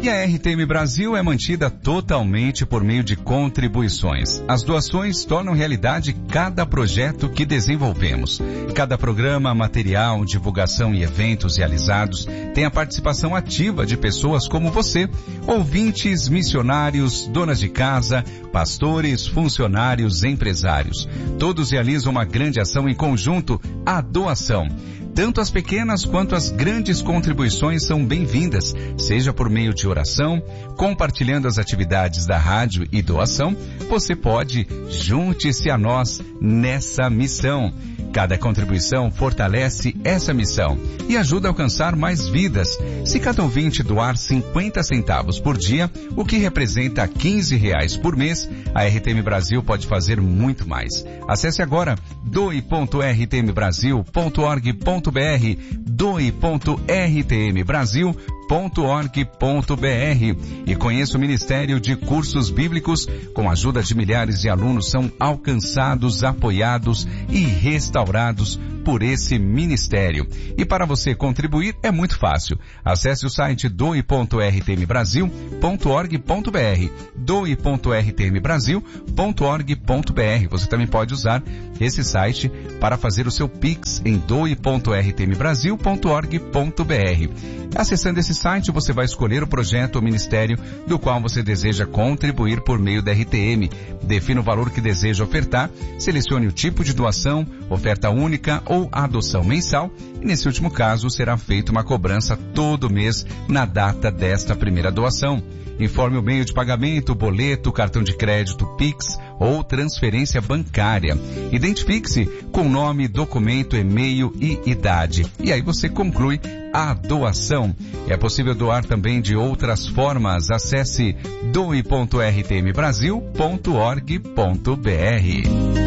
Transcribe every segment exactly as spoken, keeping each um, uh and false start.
E a R T M Brasil é mantida totalmente por meio de contribuições. As doações tornam realidade cada projeto que desenvolvemos. Cada programa, material, divulgação e eventos realizados tem a participação ativa de pessoas como você, ouvintes, missionários, donas de casa, pastores, funcionários, empresários. Todos realizam uma grande ação em conjunto, a doação. Tanto as pequenas quanto as grandes contribuições são bem-vindas, seja por meio de oração, compartilhando as atividades da rádio e doação, você pode junte-se a nós nessa missão. Cada contribuição fortalece essa missão e ajuda a alcançar mais vidas. Se cada ouvinte doar cinquenta centavos por dia, o que representa quinze reais por mês, a R T M Brasil pode fazer muito mais. Acesse agora doe ponto r t m brasil ponto org ponto b r, doe ponto r t m brasil ponto org ponto b r e conheça o Ministério de Cursos Bíblicos. Com a ajuda de milhares de alunos são alcançados, apoiados e restaurados por esse ministério. E para você contribuir é muito fácil. Acesse o site doe ponto r t m brasil ponto org ponto b r, doe ponto r t m brasil ponto org ponto b r. Você também pode usar esse site para fazer o seu Pix em doe ponto r t m brasil ponto org ponto b r. Acessando esse site, você vai escolher o projeto ou ministério do qual você deseja contribuir por meio da R T M. Defina o valor que deseja ofertar, selecione o tipo de doação, oferta única ou adoção mensal, e nesse último caso será feita uma cobrança todo mês na data desta primeira doação. Informe o meio de pagamento, boleto, cartão de crédito, Pix ou transferência bancária. Identifique-se com nome, documento, e-mail e idade. E aí você conclui a doação. É possível doar também de outras formas. Acesse doe ponto r t m brasil ponto org ponto b r.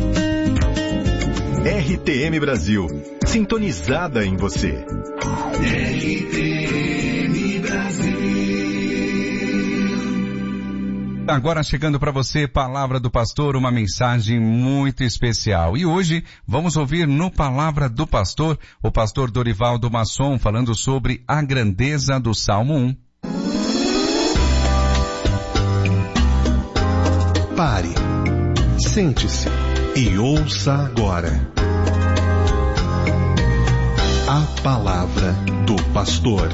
R T M Brasil, sintonizada em você. R T M Brasil. Agora chegando para você, Palavra do Pastor, uma mensagem muito especial. E hoje vamos ouvir no Palavra do Pastor, o pastor Dorivaldo Masson falando sobre a grandeza do Salmo um. Pare, sente-se e ouça agora a Palavra do Pastor.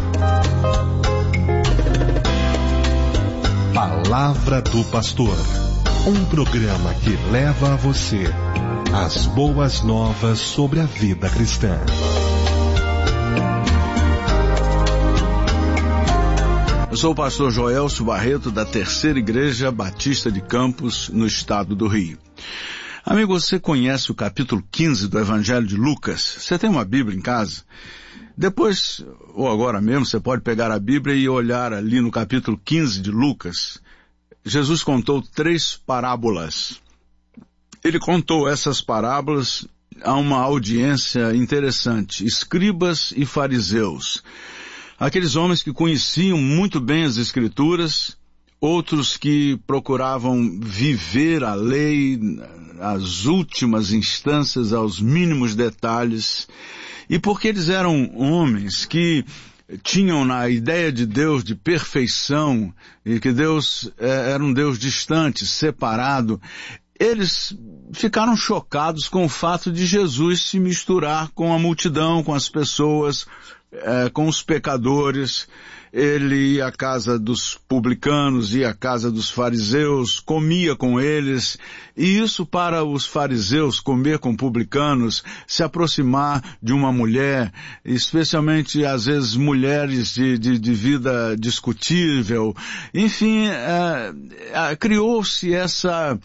Palavra do Pastor, um programa que leva a você as boas novas sobre a vida cristã. Eu sou o pastor Joelcio Barreto, da Terceira Igreja Batista de Campos, no estado do Rio. Amigo, você conhece o capítulo quinze do Evangelho de Lucas? Você tem uma Bíblia em casa? Depois, ou agora mesmo, você pode pegar a Bíblia e olhar ali no capítulo quinze de Lucas. Jesus contou três parábolas. Ele contou essas parábolas a uma audiência interessante, escribas e fariseus. Aqueles homens que conheciam muito bem as Escrituras, outros que procuravam viver a lei, as últimas instâncias, aos mínimos detalhes. E porque eles eram homens que tinham na ideia de Deus de perfeição, e que Deus é, era um Deus distante, separado, eles ficaram chocados com o fato de Jesus se misturar com a multidão, com as pessoas, é, com os pecadores. Ele ia à casa dos publicanos, ia à casa dos fariseus, comia com eles, e isso para os fariseus, comer com publicanos, se aproximar de uma mulher, especialmente às vezes mulheres de, de, de vida discutível, enfim, é, é, criou-se essa...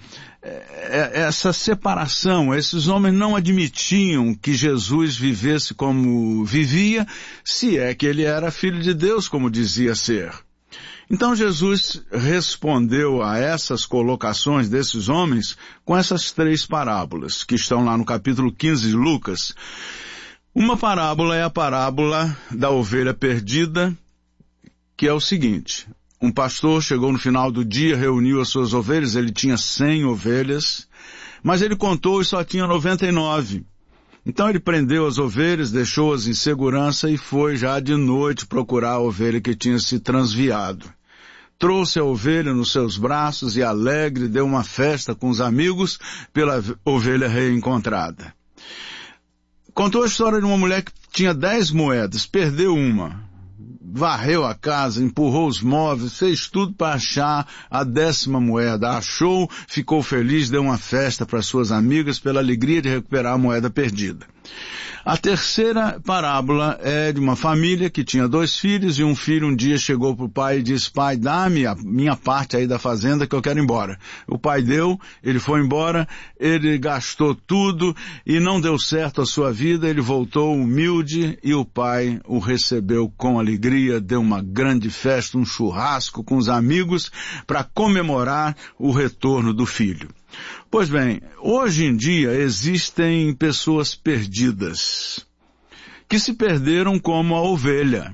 essa separação. Esses homens não admitiam que Jesus vivesse como vivia, se é que ele era filho de Deus, como dizia ser. Então Jesus respondeu a essas colocações desses homens com essas três parábolas, que estão lá no capítulo quinze de Lucas. Uma parábola é a parábola da ovelha perdida, que é o seguinte: um pastor chegou no final do dia, reuniu as suas ovelhas, ele tinha cem ovelhas, mas ele contou e só tinha noventa e nove. Então ele prendeu as ovelhas, deixou-as em segurança e foi já de noite procurar a ovelha que tinha se transviado. trouxe a ovelha nos seus braços e alegre deu uma festa com os amigos pela ovelha reencontrada. Contou a história de uma mulher que tinha dez moedas, perdeu uma. Varreu a casa, empurrou os móveis, fez tudo para achar a décima moeda. Achou, ficou feliz, deu uma festa para suas amigas pela alegria de recuperar a moeda perdida. A terceira parábola é de uma família que tinha dois filhos e um filho um dia chegou para o pai e disse: pai, dá-me a minha parte aí da fazenda que eu quero ir embora. O pai deu, ele foi embora, ele gastou tudo e não deu certo a sua vida, ele voltou humilde e o pai o recebeu com alegria, deu uma grande festa, um churrasco com os amigos para comemorar o retorno do filho. Pois bem, hoje em dia existem pessoas perdidas, que se perderam como a ovelha.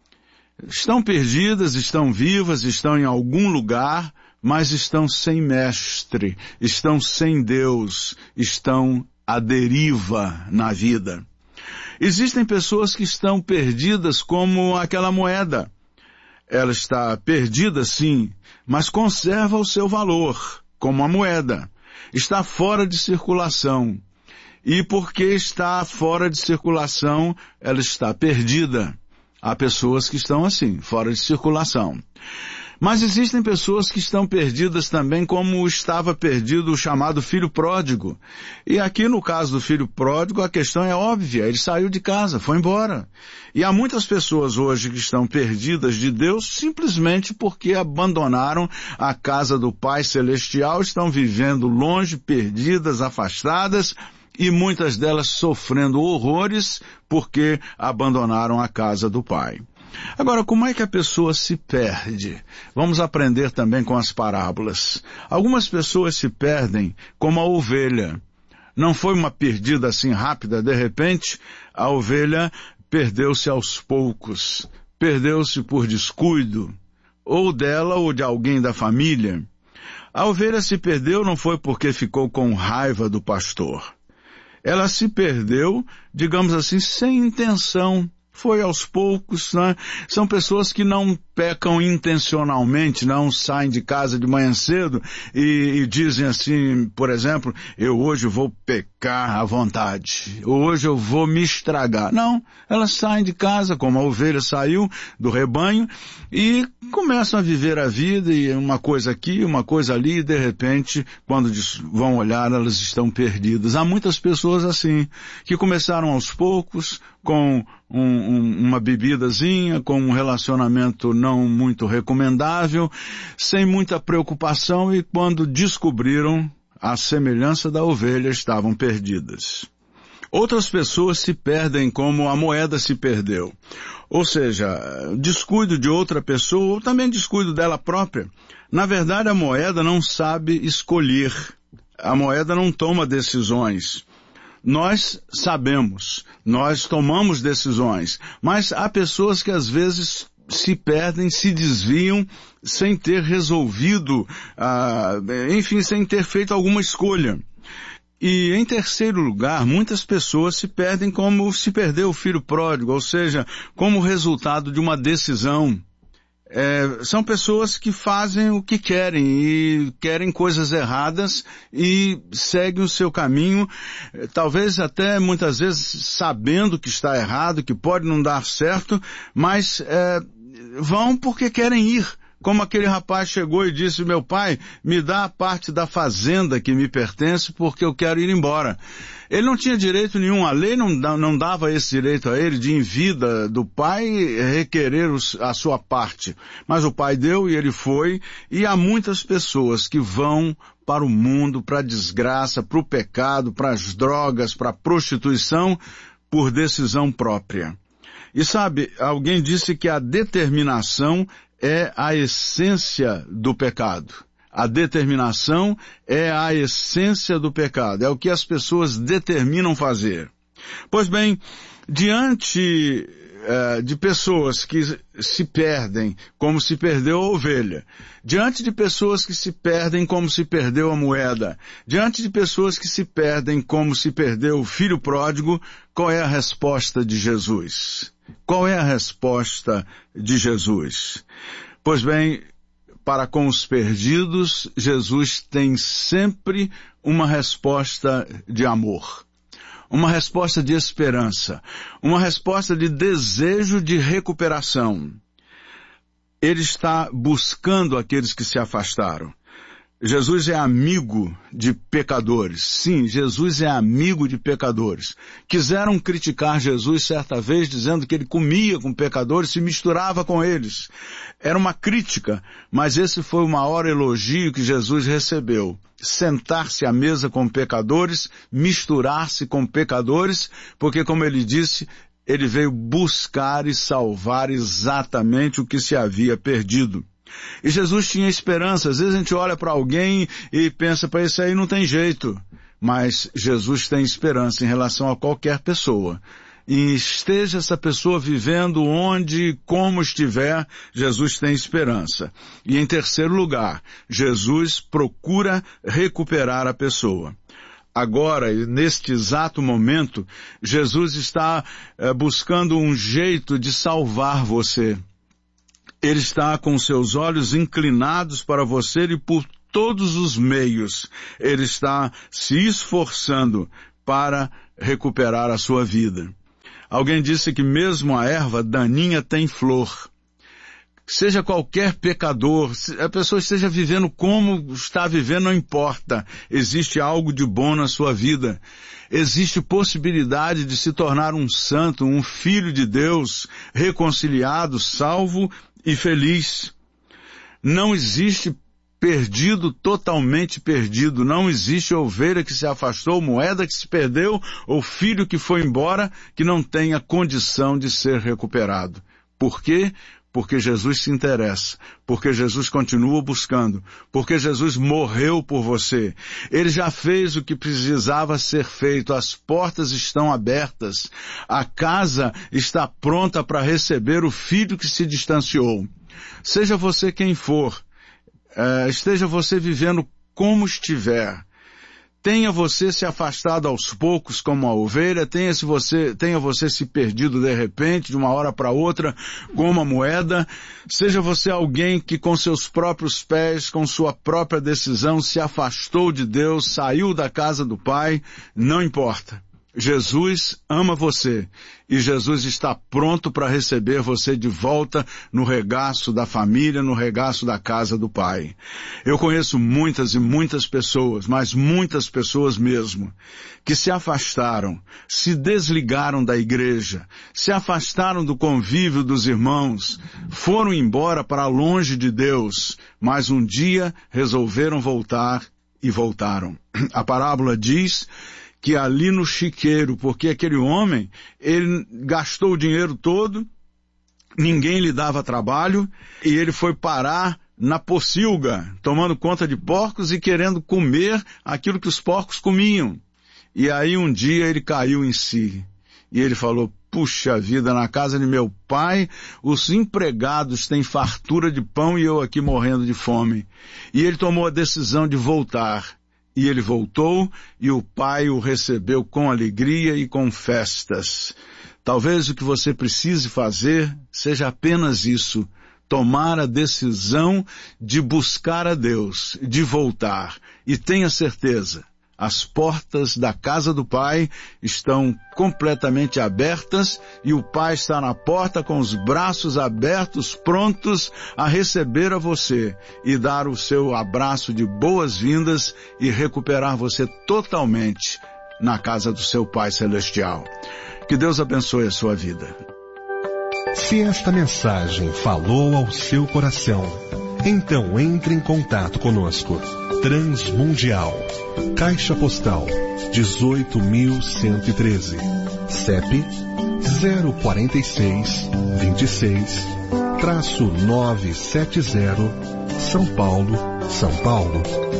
Estão perdidas, estão vivas, estão em algum lugar, mas estão sem mestre, estão sem Deus, estão à deriva na vida. Existem pessoas que estão perdidas como aquela moeda. Ela está perdida, sim, mas conserva o seu valor, como a moeda. Está fora de circulação. E porque está fora de circulação, ela está perdida. Há pessoas que estão assim, fora de circulação. Mas existem pessoas que estão perdidas também, como estava perdido o chamado filho pródigo. E aqui no caso do filho pródigo, a questão é óbvia. Ele saiu de casa, foi embora. E há muitas pessoas hoje que estão perdidas de Deus simplesmente porque abandonaram a casa do Pai Celestial, estão vivendo longe, perdidas, afastadas, e muitas delas sofrendo horrores porque abandonaram a casa do Pai. Agora, como é que a pessoa se perde? Vamos aprender também com as parábolas. Algumas pessoas se perdem como a ovelha. Não foi uma perdida assim rápida, de repente, a ovelha perdeu-se aos poucos, perdeu-se por descuido, ou dela ou de alguém da família. A ovelha se perdeu não foi porque ficou com raiva do pastor. Ela se perdeu, digamos assim, sem intenção. Foi aos poucos, né? São pessoas que não pecam intencionalmente, não saem de casa de manhã cedo e, e dizem assim, por exemplo, eu hoje vou pecar à vontade, hoje eu vou me estragar. Não, elas saem de casa como a ovelha saiu do rebanho e começam a viver a vida e uma coisa aqui, uma coisa ali e de repente, quando vão olhar, elas estão perdidas. Há muitas pessoas assim, que começaram aos poucos, com um, um, uma bebidazinha, com um relacionamento não muito recomendável, sem muita preocupação e quando descobriram a semelhança da ovelha estavam perdidas. Outras pessoas se perdem como a moeda se perdeu. Ou seja, descuido de outra pessoa ou também descuido dela própria. Na verdade, a moeda não sabe escolher. A moeda não toma decisões. Nós sabemos, nós tomamos decisões, mas há pessoas que às vezes se perdem, se desviam sem ter resolvido, ah, enfim, sem ter feito alguma escolha. E em terceiro lugar, muitas pessoas se perdem como se perdeu o filho pródigo, ou seja, como resultado de uma decisão. É, são pessoas que fazem o que querem e querem coisas erradas e seguem o seu caminho, talvez até muitas vezes sabendo que está errado, que pode não dar certo, mas é, vão porque querem ir. Como aquele rapaz chegou e disse, meu pai, me dá a parte da fazenda que me pertence porque eu quero ir embora. Ele não tinha direito nenhum, a lei não, não dava esse direito a ele de em vida do pai requerer os, a sua parte. Mas o pai deu e ele foi, e há muitas pessoas que vão para o mundo, para a desgraça, para o pecado, para as drogas, para a prostituição, por decisão própria. E sabe, alguém disse que a determinação é a essência do pecado. A determinação é a essência do pecado. É o que as pessoas determinam fazer. Pois bem, diante uh, de pessoas que se perdem como se perdeu a ovelha, diante de pessoas que se perdem como se perdeu a moeda, diante de pessoas que se perdem como se perdeu o filho pródigo, qual é a resposta de Jesus? Qual é a resposta de Jesus? Pois bem, para com os perdidos, Jesus tem sempre uma resposta de amor, uma resposta de esperança, uma resposta de desejo de recuperação. Ele está buscando aqueles que se afastaram. Jesus é amigo de pecadores. Sim, Jesus é amigo de pecadores. Quiseram criticar Jesus certa vez, dizendo que ele comia com pecadores, se misturava com eles. Era uma crítica, mas esse foi o maior elogio que Jesus recebeu. Sentar-se à mesa com pecadores, misturar-se com pecadores, porque, como ele disse, ele veio buscar e salvar exatamente o que se havia perdido. E Jesus tinha esperança. Às vezes a gente olha para alguém e pensa, para isso aí não tem jeito. Mas Jesus tem esperança em relação a qualquer pessoa. E esteja essa pessoa vivendo onde, como estiver, Jesus tem esperança. E em terceiro lugar, Jesus procura recuperar a pessoa. Agora, neste exato momento, Jesus está é, buscando um jeito de salvar você. Ele está com seus olhos inclinados para você e por todos os meios ele está se esforçando para recuperar a sua vida. Alguém disse que mesmo a erva daninha tem flor. Seja qualquer pecador, a pessoa esteja vivendo como está vivendo, não importa. Existe algo de bom na sua vida. Existe possibilidade de se tornar um santo, um filho de Deus, reconciliado, salvo e feliz. Não existe perdido, totalmente perdido. Não existe ovelha que se afastou, moeda que se perdeu, ou filho que foi embora, que não tenha condição de ser recuperado. Por quê? Porque Jesus se interessa, porque Jesus continua buscando, porque Jesus morreu por você. Ele já fez o que precisava ser feito, as portas estão abertas, a casa está pronta para receber o filho que se distanciou. Seja você quem for, uh, esteja você vivendo como estiver, tenha você se afastado aos poucos como a ovelha, tenha, -se você, tenha você se perdido de repente, de uma hora para outra, como a moeda. Seja você alguém que com seus próprios pés, com sua própria decisão, se afastou de Deus, saiu da casa do Pai, não importa. Jesus ama você e Jesus está pronto para receber você de volta no regaço da família, no regaço da casa do Pai. Eu conheço muitas e muitas pessoas, mas muitas pessoas mesmo, que se afastaram, se desligaram da igreja, se afastaram do convívio dos irmãos, foram embora para longe de Deus, mas um dia resolveram voltar e voltaram. A parábola diz que ali no chiqueiro, porque aquele homem, ele gastou o dinheiro todo, ninguém lhe dava trabalho, e ele foi parar na pocilga, tomando conta de porcos e querendo comer aquilo que os porcos comiam. E aí um dia ele caiu em si, e ele falou, puxa vida, na casa de meu pai, os empregados têm fartura de pão e eu aqui morrendo de fome. E ele tomou a decisão de voltar. E ele voltou e o pai o recebeu com alegria e com festas. Talvez o que você precise fazer seja apenas isso, tomar a decisão de buscar a Deus, de voltar. E tenha certeza, as portas da casa do Pai estão completamente abertas e o Pai está na porta com os braços abertos, prontos a receber a você e dar o seu abraço de boas-vindas e recuperar você totalmente na casa do seu Pai Celestial. Que Deus abençoe a sua vida. Se esta mensagem falou ao seu coração, então entre em contato conosco. Transmundial, Caixa Postal dezoito mil cento e treze, C E P zero quatro seis, vinte e seis, novecentos e setenta, São Paulo, São Paulo.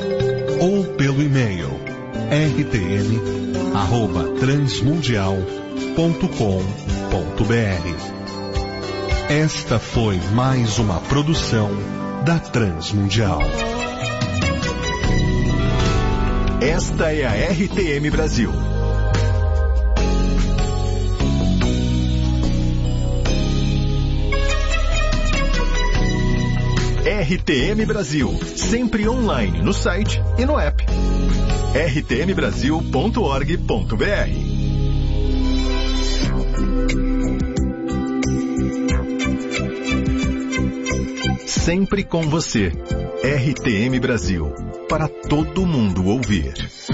Ou pelo e-mail r t m arroba transmundial ponto com ponto b r. Esta foi mais uma produção da Transmundial. Esta é a R T M Brasil. R T M Brasil, sempre online no site e no app. r t m brasil ponto org ponto b r. Sempre com você. R T M Brasil, para todo mundo ouvir.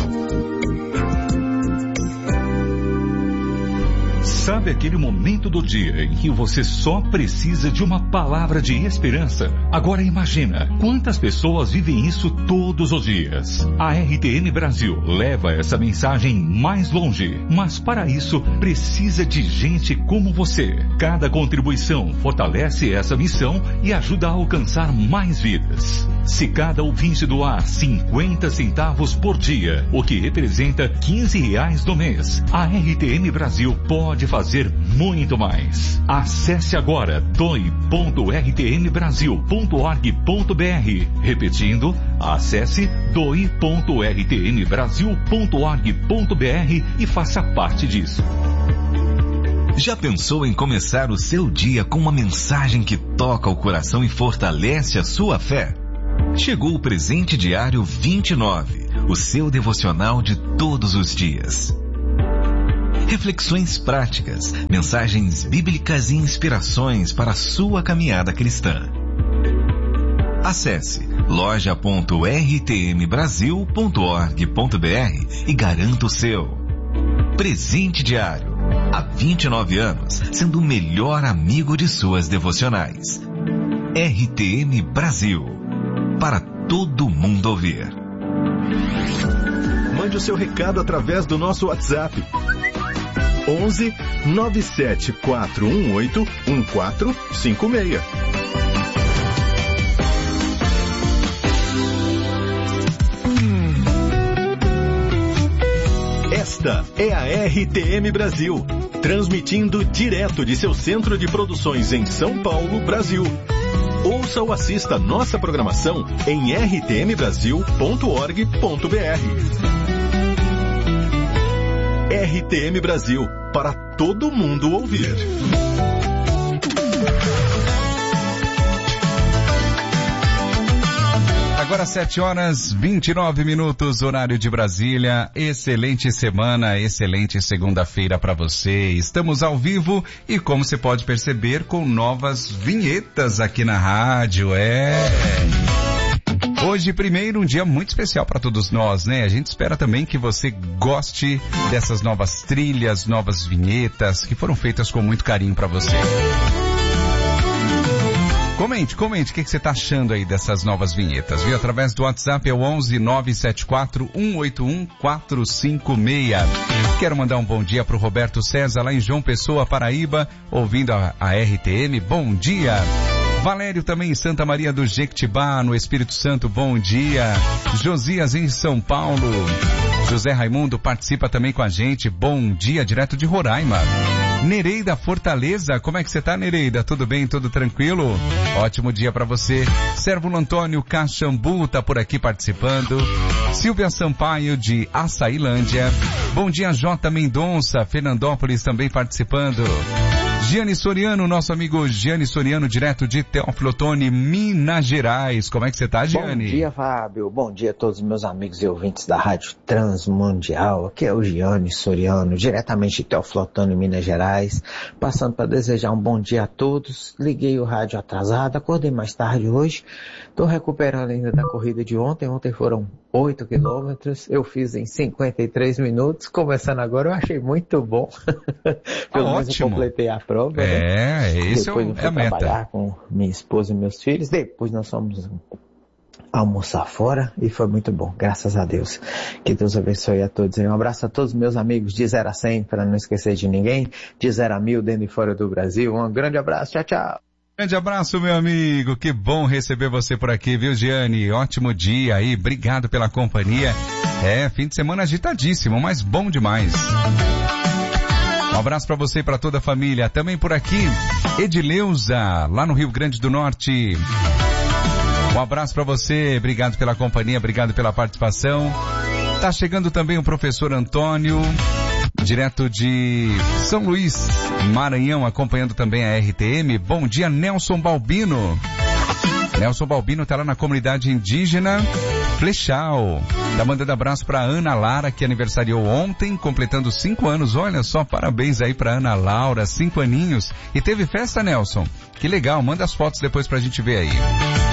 Sabe aquele momento do dia em que você só precisa de uma palavra de esperança? Agora imagina, quantas pessoas vivem isso todos os dias? A R T M Brasil leva essa mensagem mais longe, mas para isso precisa de gente como você. Cada contribuição fortalece essa missão e ajuda a alcançar mais vidas. Se cada ouvinte doar cinquenta centavos por dia, o que representa quinze reais no mês, a R T M Brasil pode fazer muito mais. Acesse agora doe ponto r t m brasil ponto org ponto b r. Repetindo, acesse doe ponto r t m brasil ponto org ponto b r e faça parte disso. Já pensou em começar o seu dia com uma mensagem que toca o coração e fortalece a sua fé? Chegou o Presente Diário vinte e nove, o seu devocional de todos os dias. Reflexões práticas, mensagens bíblicas e inspirações para a sua caminhada cristã. Acesse loja ponto r t m brasil ponto org ponto b r e garanta o seu. Presente Diário, há vinte e nove anos, sendo o melhor amigo de suas devocionais. R T M Brasil, para todo mundo ouvir. Mande o seu recado através do nosso WhatsApp. onze nove sete quatro um oito um quatro cinco seis. Esta é a R T M Brasil, transmitindo direto de seu centro de produções em São Paulo, Brasil. Ouça ou assista nossa programação em r t m brasil ponto org ponto b r. R T M Brasil, para todo mundo ouvir. Agora sete horas vinte e nove minutos, horário de Brasília. Excelente semana, excelente segunda-feira para você. Estamos ao vivo e, como você pode perceber, com novas vinhetas aqui na rádio. É... Hoje, primeiro, um dia muito especial para todos nós, né? A gente espera também que você goste dessas novas trilhas, novas vinhetas que foram feitas com muito carinho para você. Comente, comente o que, que você está achando aí dessas novas vinhetas, viu? Através do WhatsApp é o onze nove sete quatro um oito um quatro cinco seis. Quero mandar um bom dia para o Roberto César, lá em João Pessoa, Paraíba, ouvindo a, a R T M. Bom dia! Valério também em Santa Maria do Jequitibá, no Espírito Santo, bom dia. Josias em São Paulo. José Raimundo participa também com a gente, bom dia, direto de Roraima. Nereida Fortaleza, como é que você tá, Nereida? Tudo bem, tudo tranquilo? Ótimo dia para você. Sérvulo Antônio Caxambu tá por aqui participando. Silvia Sampaio de Açailândia. Bom dia, J. Mendonça, Fernandópolis também participando. Gianni Soriano, nosso amigo Gianni Soriano, direto de Teófilo Otoni, Minas Gerais. Como é que você tá, Gianni? Bom dia, Fábio. Bom dia a todos os meus amigos e ouvintes da Rádio Transmundial. Aqui é o Gianni Soriano, diretamente de Teófilo Otoni, Minas Gerais. Passando para desejar um bom dia a todos. Liguei o rádio atrasado, acordei mais tarde hoje. Estou recuperando ainda da corrida de ontem. Ontem foram oito quilômetros. Eu fiz em cinquenta e três minutos. Começando agora, eu achei muito bom. Pelo ah, menos ótimo. eu completei a prova. É, né? esse Depois é, eu fui é a meta. trabalhar com minha esposa e meus filhos. Depois nós fomos almoçar fora e foi muito bom, graças a Deus. Que Deus abençoe a todos. Um abraço a todos meus amigos de zero a cem, para não esquecer de ninguém, de zero a mil dentro e fora do Brasil. Um grande abraço, tchau, tchau. Grande abraço, meu amigo. Que bom receber você por aqui, viu, Gianni? Ótimo dia aí. Obrigado pela companhia. É, fim de semana agitadíssimo, mas bom demais. Um abraço para você e para toda a família. Também por aqui, Edileuza, lá no Rio Grande do Norte. Um abraço para você. Obrigado pela companhia, obrigado pela participação. Tá chegando também o professor Antônio, direto de São Luís, Maranhão, acompanhando também a R T M. Bom dia, Nelson Balbino. Nelson Balbino tá lá na comunidade indígena Flechal. Tá mandando abraço pra Ana Lara, que aniversariou ontem, completando cinco anos. Olha só, parabéns aí pra Ana Laura, cinco aninhos. E teve festa, Nelson? Que legal, manda as fotos depois pra gente ver aí.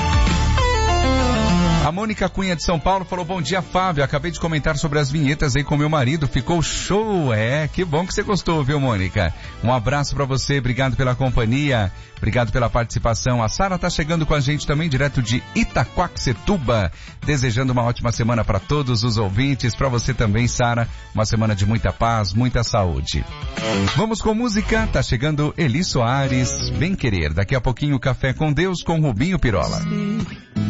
A Mônica Cunha de São Paulo falou, bom dia, Fábio, acabei de comentar sobre as vinhetas aí com meu marido, ficou show, é, que bom que você gostou, viu, Mônica? Um abraço pra você, obrigado pela companhia, obrigado pela participação. A Sara tá chegando com a gente também, direto de Itaquaquecetuba, desejando uma ótima semana para todos os ouvintes, pra você também, Sara, uma semana de muita paz, muita saúde. Vamos com música, tá chegando Eli Soares, Bem Querer, daqui a pouquinho Café com Deus com Rubinho Pirola.